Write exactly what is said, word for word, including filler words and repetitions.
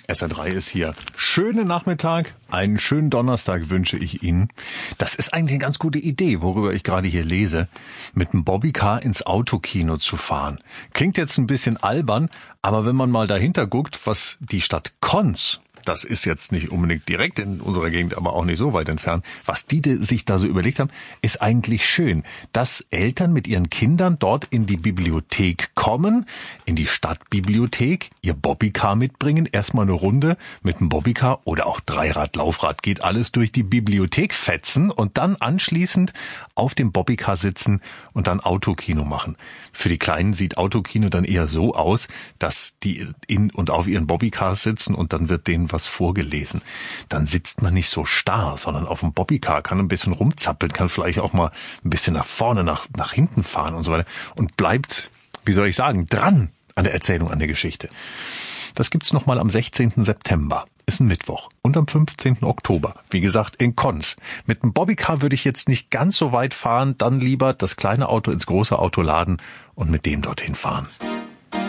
S R drei ist hier. Schönen Nachmittag, einen schönen Donnerstag wünsche ich Ihnen. Das ist eigentlich eine ganz gute Idee, worüber ich gerade hier lese, mit dem Bobbycar ins Autokino zu fahren. Klingt jetzt ein bisschen albern, aber wenn man mal dahinter guckt, was die Stadt Konz, das ist jetzt nicht unbedingt direkt in unserer Gegend, aber auch nicht so weit entfernt, was die sich da so überlegt haben, ist eigentlich schön, dass Eltern mit ihren Kindern dort in die Bibliothek kommen, in die Stadtbibliothek, ihr Bobbycar mitbringen, erstmal eine Runde mit dem Bobbycar oder auch Dreirad, Laufrad, geht alles durch die Bibliothek fetzen und dann anschließend auf dem Bobbycar sitzen und dann Autokino machen. Für die Kleinen sieht Autokino dann eher so aus, dass die in und auf ihren Bobbycars sitzen und dann wird denen was vorgelesen. Dann sitzt man nicht so starr, sondern auf dem Bobbycar, kann ein bisschen rumzappeln, kann vielleicht auch mal ein bisschen nach vorne, nach, nach hinten fahren und so weiter und bleibt, wie soll ich sagen, dran an der Erzählung, an der Geschichte. Das gibt's nochmal am sechzehnten September. Ist ein Mittwoch. Und am fünfzehnten Oktober. Wie gesagt, in Konz. Mit dem Bobbycar würde ich jetzt nicht ganz so weit fahren, dann lieber das kleine Auto ins große Auto laden und mit dem dorthin fahren.